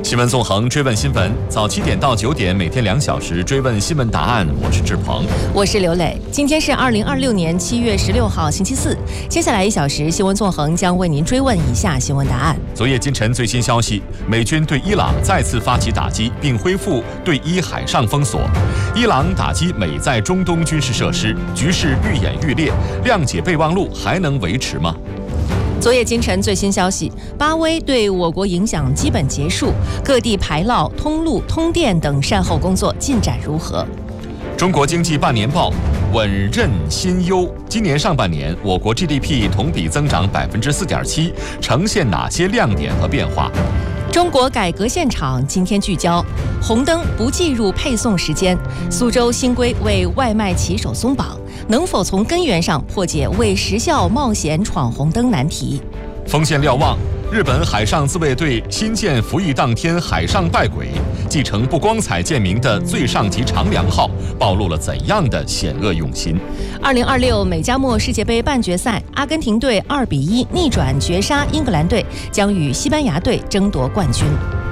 新闻纵横，追问新闻，早7点到9点，每天2小时追问新闻答案。我是志鹏， 我是刘磊。今天是2026年7月16号，星期四。接下来1小时，新闻纵横将为您追问以下新闻答案。 昨夜今晨最新消息，美军对伊朗再次发起打击，并恢复对伊海上封锁。伊朗打击美在中东军事设施，局势愈演愈烈，谅解备忘录还能维持吗？ 昨夜今晨最新消息，巴威对我国影响基本结束，各地排涝、通路、通电等善后工作进展如何？ 中国经济半年报稳任新优，今年上半年我国 GDP 同比增长4.7%，呈现哪些亮点和变化？ 中国改革现场今天聚焦红灯不计入配送时间，苏州新规为外卖骑手松绑，能否从根源上破解为时效冒险闯红灯难题？ 锋线瞭望，日本海上自卫队新舰服役当天海上败轨，继承不光彩见名的最上级长良号，暴露了怎样的险恶用心 ？2026美加墨世界杯半决赛，阿根廷队2-1逆转绝杀英格兰队，将与西班牙队争夺冠军。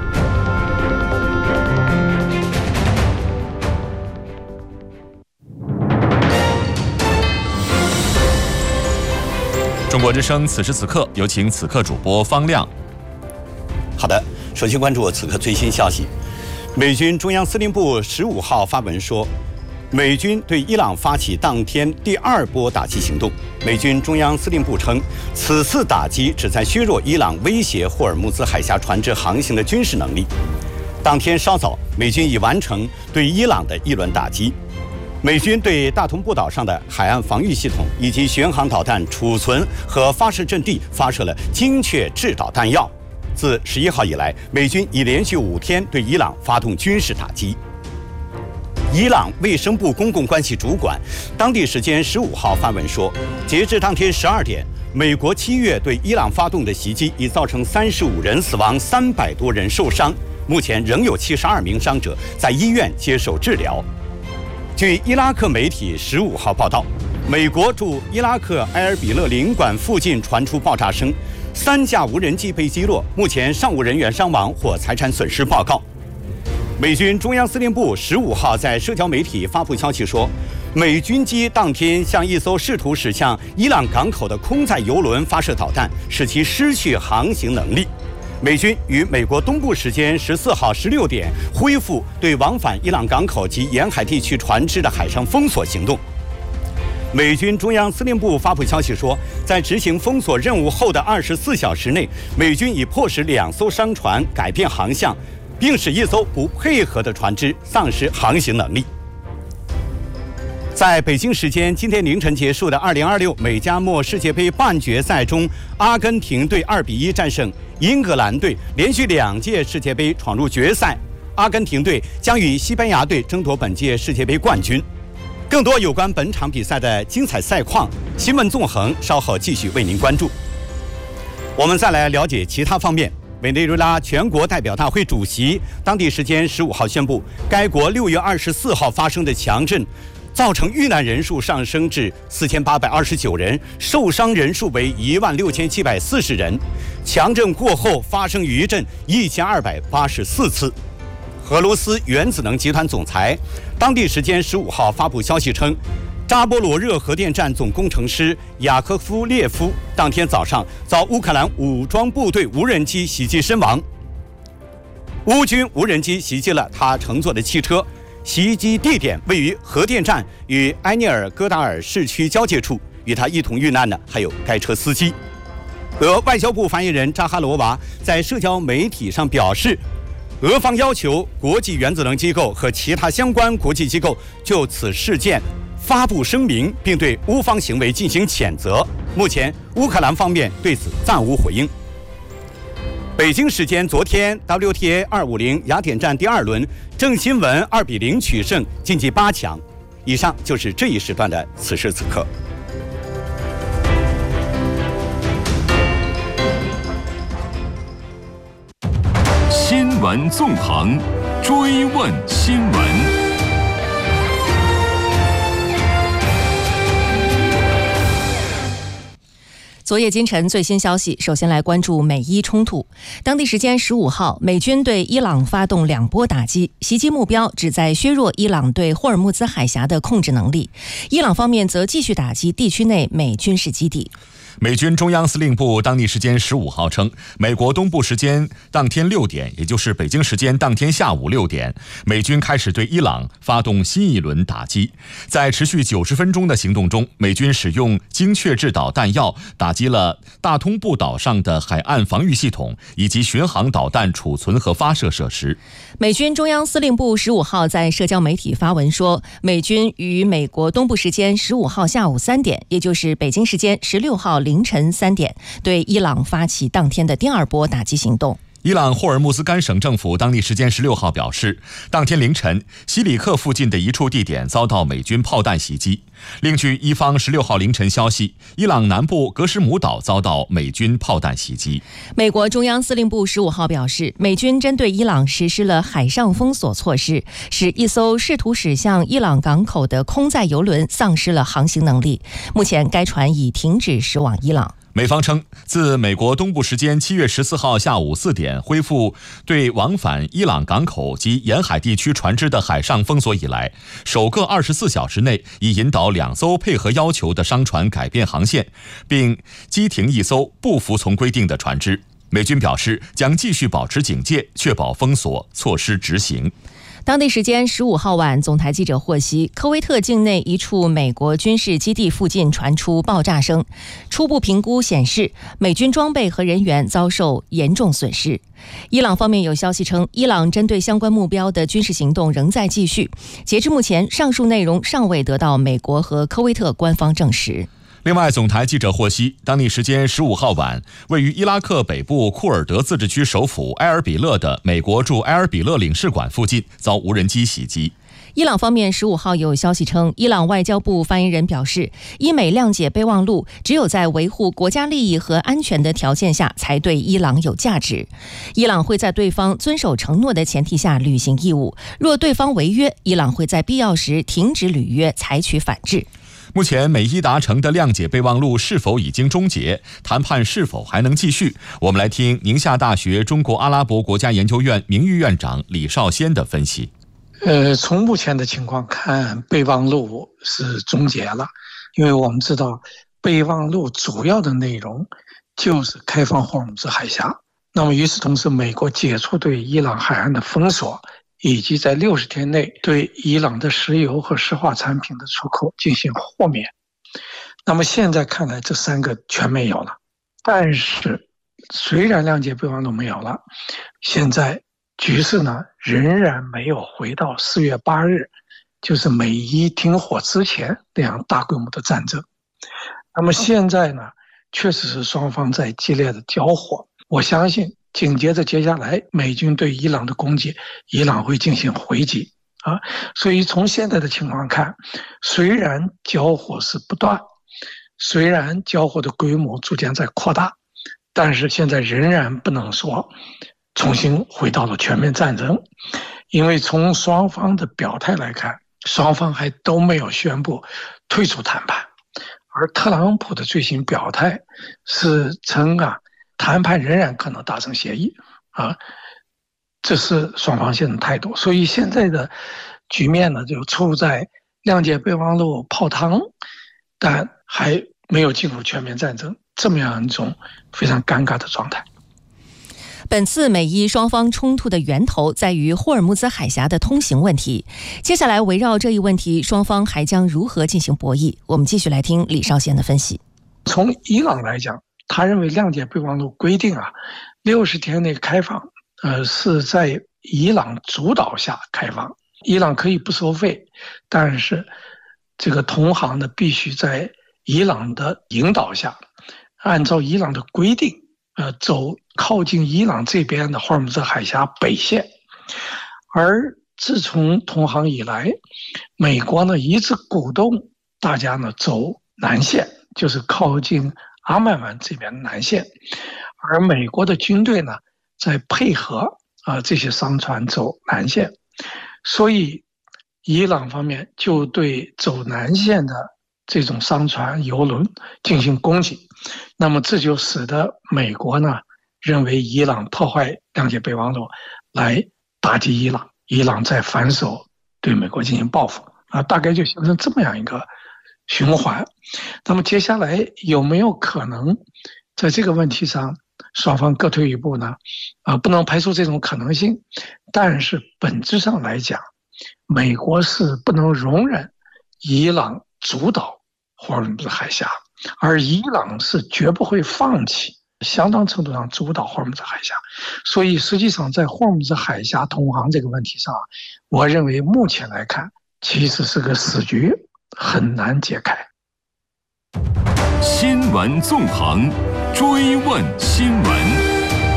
中国之声此时此刻，有请此刻主播方亮。 好的，首先关注此刻最新消息。美军中央司令部15号发文说，美军对伊朗发起当天第2波打击行动。美军中央司令部称，此次打击旨在削弱伊朗威胁霍尔木兹海峡船只航行的军事能力。当天稍早，美军已完成对伊朗的一轮打击。美军对大同步岛上的海岸防御系统以及巡航导弹储存和发射阵地发射了精确制导弹药。自11号以来，美军已连续5天对伊朗发动军事打击。伊朗卫生部公共关系主管当地时间15号发文说，截至当天12点，美国7月对伊朗发动的袭击已造成35人死亡，300多人受伤，目前仍有72名伤者在医院接受治疗。据伊拉克媒体15号报道，美国驻伊拉克埃尔比勒领馆附近传出爆炸声，3架无人机被击落，目前尚无人员伤亡或财产损失报告。美军中央司令部15号在社交媒体发布消息说，美军机当天向一艘试图驶向伊朗港口的空载油轮发射导弹，使其失去航行能力。美军于美国东部时间14号16点恢复对往返伊朗港口及沿海地区船只的海上封锁行动。美军中央司令部发布消息说，在执行封锁任务后的24小时内，美军已迫使2艘商船改变航向，并使1艘不配合的船只丧失航行能力。在北京时间今天凌晨结束的2026美加墨世界杯半决赛中，阿根廷队2-1战胜英格兰队，连续2届世界杯闯入决赛。阿根廷队将与西班牙队争夺本届世界杯冠军。更多有关本场比赛的精彩赛况，新闻纵横稍后继续为您关注。我们再来了解其他方面。委内瑞拉全国代表大会主席当地时间15号宣布，该国6月24号发生的强震造成遇难人数上升至4829人，受伤人数为16740人。强震过后发生余震1284次。俄罗斯原子能集团总裁当地时间15号发布消息称，扎波罗热核电站总工程师雅科夫列夫当天早上遭乌克兰武装部队无人机袭击身亡。乌军无人机袭击了他乘坐的汽车，袭击地点位于核电站与埃涅尔戈达尔市区交界处，与他一同遇难的还有该车司机。俄外交部发言人扎哈罗娃在社交媒体上表示，俄方要求国际原子能机构和其他相关国际机构就此事件发布声明，并对乌方行为进行谴责。目前乌克兰方面对此暂无回应。北京时间昨天 WTA 250雅典站第2轮，郑钦文2-0取胜，晋级8强。以上就是这一时段的此时此刻。 新闻纵横，追问新闻。 昨夜今晨最新消息，首先来关注美伊冲突。当地时间15号，美军对伊朗发动2波打击，袭击目标旨在削弱伊朗对霍尔木兹海峡的控制能力。伊朗方面则继续打击地区内美军事基地。 美军中央司令部当地时间15号称，美国东部时间当天6点，也就是北京时间当天下午6点，美军开始对伊朗发动新一轮打击。在持续90分钟的行动中，美军使用精确制导弹药打击了大通布岛上的海岸防御系统以及巡航导弹储存和发射设施。 美军中央司令部15号在社交媒体发文说，美军于美国东部时间15号下午3点，也就是北京时间16号凌晨3点，对伊朗发起当天的第2波打击行动。 伊朗霍尔木兹干省政府当地时间16号表示，当天凌晨西里克附近的一处地点遭到美军炮弹袭击。另据伊方16号凌晨消息，伊朗南部格什姆岛遭到美军炮弹袭击。 美国中央司令部15号表示，美军针对伊朗实施了海上封锁措施，使一艘试图驶向伊朗港口的空载油轮丧失了航行能力。目前该船已停止驶往伊朗。 美方称，自美国东部时间7月14号下午4点恢复对往返伊朗港口及沿海地区船只的海上封锁以来，首个24小时内已引导2艘配合要求的商船改变航线，并击停1艘不服从规定的船只。美军表示将继续保持警戒，确保封锁措施执行。 当地时间15号晚，总台记者获悉，科威特境内一处美国军事基地附近传出爆炸声，初步评估显示，美军装备和人员遭受严重损失。伊朗方面有消息称，伊朗针对相关目标的军事行动仍在继续。截至目前，上述内容尚未得到美国和科威特官方证实。 另外，总台记者获悉，当地时间15号晚，位于伊拉克北部库尔德自治区首府埃尔比勒的美国驻埃尔比勒领事馆附近遭无人机袭击。 伊朗方面15号有消息称，伊朗外交部发言人表示，伊美谅解备忘录只有在维护国家利益和安全的条件下才对伊朗有价值。伊朗会在对方遵守承诺的前提下履行义务，若对方违约，伊朗会在必要时停止履约，采取反制。 目前美伊达成的谅解备忘录是否已经终结，谈判是否还能继续？我们来听宁夏大学中国阿拉伯国家研究院名誉院长李少先的分析。 从目前的情况看，备忘录是终结了，因为我们知道备忘录主要的内容就是开放霍尔木兹海峡。那么与此同时，美国解除对伊朗海岸的封锁，以及在60天内对伊朗的石油和石化产品的出口进行豁免。那么现在看来，这3个全没有了。但是虽然谅解备忘录没有了，现在局势呢仍然没有回到4月8日，就是美伊停火之前那样大规模的战争。那么现在呢，确实是双方在激烈的交火。我相信紧接着接下来美军对伊朗的攻击，伊朗会进行回击啊。所以从现在的情况看，虽然交火是不断，虽然交火的规模逐渐在扩大，但是现在仍然不能说重新回到了全面战争，因为从双方的表态来看，双方还都没有宣布退出谈判。而特朗普的最新表态是称谈判仍然可能达成协议啊，这是双方现在的态度。所以现在的局面呢，就处在谅解备忘录泡汤，但还没有进入全面战争这么样一种非常尴尬的状态。 本次美伊双方冲突的源头在于霍尔木兹海峡的通行问题。接下来围绕这一问题，双方还将如何进行博弈？我们继续来听李少先的分析。 从伊朗来讲，他认为谅解备忘录规定60天内开放，是在伊朗主导下开放，伊朗可以不收费，但是这个同行呢必须在伊朗的引导下，按照伊朗的规定，走靠近伊朗这边的霍尔木兹海峡北线。而自从同航以来，美国呢一直鼓动大家呢走南线，就是靠近阿曼湾这边的南线，而美国的军队呢在配合这些商船走南线，所以伊朗方面就对走南线的这种商船、油轮进行攻击。那么这就使得美国呢认为伊朗破坏谅解备忘录来打击伊朗，伊朗再反手对美国进行报复大概就形成这么样一个循环。那么接下来有没有可能在这个问题上双方各退一步呢？不能排除这种可能性，但是本质上来讲，美国是不能容忍伊朗主导霍尔木兹海峡，而伊朗是绝不会放弃相当程度上主导霍尔木兹海峡。所以实际上在霍尔木兹海峡通航这个问题上，我认为目前来看其实是个死局，很难解开。 新闻纵横，追问新闻。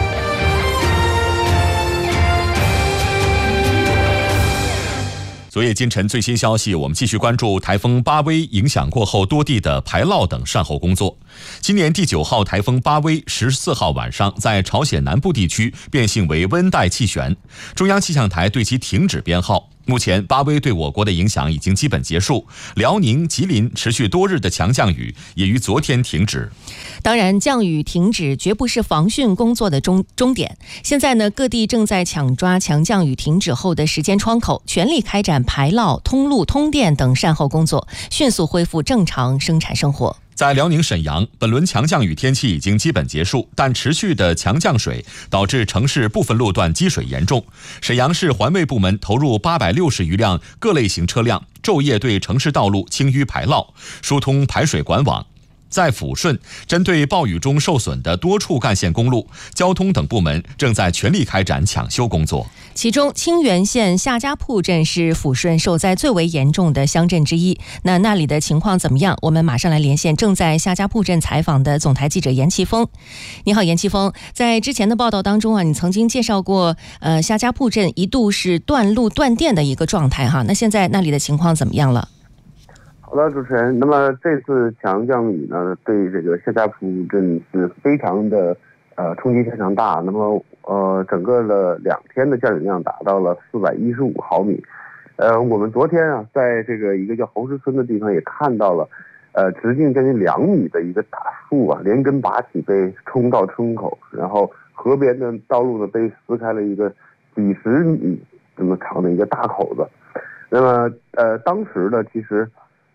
昨夜今晨最新消息，我们继续关注台风巴威影响过后多地的排涝等善后工作。今年第9号台风巴威14号晚上在朝鲜南部地区变性为温带气旋，中央气象台对其停止编号。目前巴威对我国的影响已经基本结束，辽宁、吉林持续多日的强降雨也于昨天停止。 当然，降雨停止绝不是防汛工作的终点。现在呢，各地正在抢抓强降雨停止后的时间窗口，全力开展排涝、通路、通电等善后工作，迅速恢复正常生产生活。 在辽宁沈阳，本轮强降雨天气已经基本结束，但持续的强降水导致城市部分路段积水严重。沈阳市环卫部门投入860余辆各类型车辆，昼夜对城市道路清淤排涝，疏通排水管网。在抚顺，针对暴雨中受损的多处干线公路，交通等部门正在全力开展抢修工作。 其中，清源县夏家铺镇是抚顺受灾最为严重的乡镇之一。那里的情况怎么样？我们马上来连线正在夏家铺镇采访的总台记者严奇峰。你好，严奇峰，在之前的报道当中你曾经介绍过，夏家铺镇一度是断路断电的一个状态哈。那现在那里的情况怎么样了？ 好的，主持人。那么这次强降雨呢，对这个夏家铺镇是非常的冲击非常大。那么整个的2天的降雨量达到了415毫米。我们昨天在这个一个叫侯石村的地方也看到了，直径将近2米的一个大树连根拔起被冲到村口，然后河边的道路呢被撕开了一个几十米这么长的一个大口子。那么当时呢，其实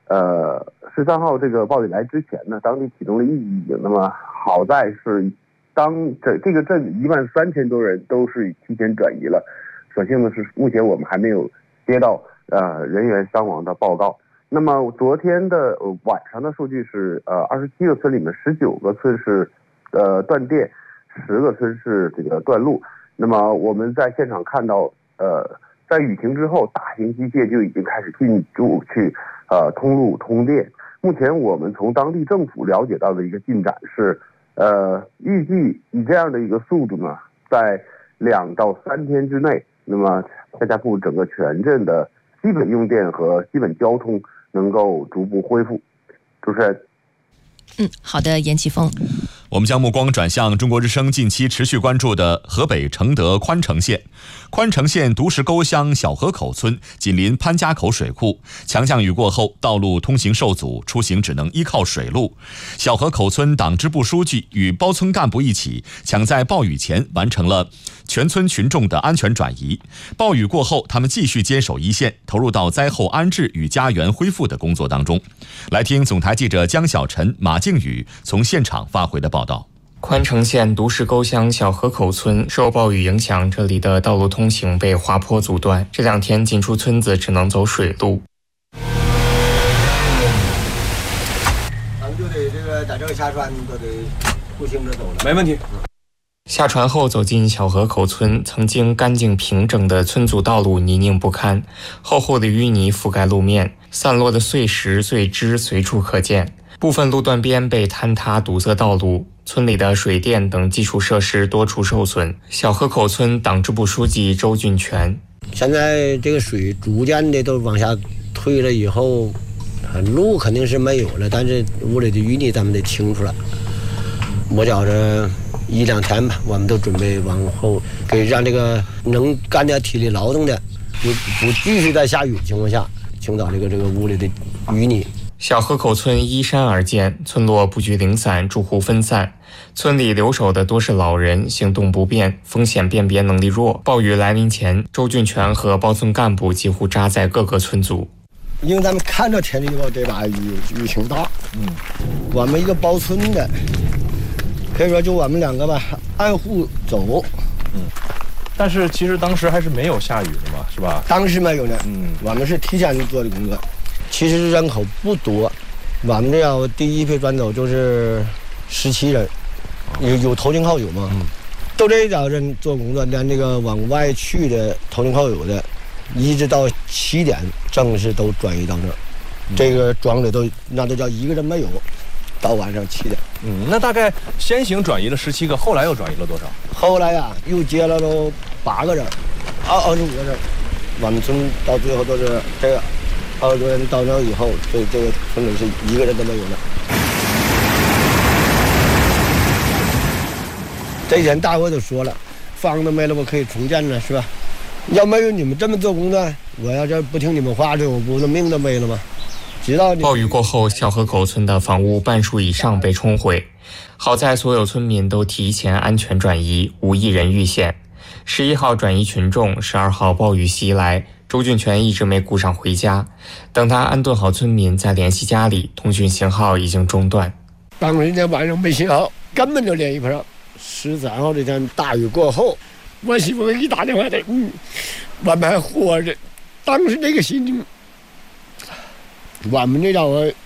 13号这个暴雨来之前呢，当地启动了预警。那么好在是这个镇13000多人都是提前转移了。所幸的是，目前我们还没有接到人员伤亡的报告。那么昨天的晚上的数据是27个村里面19个村是断电，10个村是这个断路。那么我们在现场看到在雨停之后，大型机械就已经开始进驻去通路通电。目前我们从当地政府了解到的一个进展是，预计以这样的一个速度呢，在2到3天之内，那么夏家铺整个全镇的基本用电和基本交通能够逐步恢复。主持人。 好的，严奇峰。 我们将目光转向中国之声近期持续关注的河北承德宽城县。宽城县独石沟乡小河口村紧邻潘家口水库，强降雨过后，道路通行受阻，出行只能依靠水路。小河口村党支部书记与包村干部一起，抢在暴雨前完成了全村群众的安全转移。暴雨过后，他们继续坚守一线，投入到灾后安置与家园恢复的工作当中。来听总台记者江小晨、马靖宇从现场发回的报道。 宽城县独石沟乡小河口村受暴雨影响，这里的道路通行被滑坡阻断，这2天进出村子只能走水路。 咱们就得在这个下船都得步行着走了， 没问题。下船后走进小河口村，曾经干净平整的村组道路泥泞不堪，厚厚的淤泥覆盖路面，散落的碎石碎枝随处可见，部分路段边被坍塌堵塞道路，村里的水电等基础设施多处受损。小河口村党支部书记周俊全： 现在这个水逐渐的都往下退了以后，路肯定是没有了，但是屋里的淤泥咱们得清出来。我觉着1、2天吧，我们都准备往后给让这个能干点体力劳动的不继续在下雨的情况下清扫这个屋里的淤泥。 小河口村依山而建，村落布局零散，住户分散。村里留守的多是老人，行动不便，风险辨别能力弱。暴雨来临前，周俊全和包村干部几乎扎在各个村组。 因为咱们看到天气预报对吧，雨情大。我们一个包村的，可以说就我们2个吧，按户走。 但是其实当时还是没有下雨的嘛，是吧？ 当时没有呢。我们是提前做的工作。其实人口不多，我们这要第一批转走就是17人，有投进靠友嘛。都这一找人做工作，连这个往外去的投进靠友的，一直到7点正式都转移到这儿。这个庄里那都叫一个人没有，到晚上7点。 那大概先行转移了17个，后来又转移了多少？ 后来呀，又接了都8个人，25个人。我们村到最后都是这个20多人到那以后，这个村里是一个人都没有了。这以前大伙都说了，房子没了我可以重建了，是吧？要没有你们这么做工作，我要这不听你们话，这我不是命都没了吗？直到暴雨过后，小河口村的房屋半数以上被冲毁，好在所有村民都提前安全转移，无一人遇险。11号转移群众，12号暴雨袭来，周俊全一直没顾上回家。等他安顿好村民，再联系家里，通讯信号已经中断。 当时那天晚上没信号，根本就联系不上。13号这天大雨过后，我媳妇给你打电话的，我们还活着。当时这个心情，我们这家伙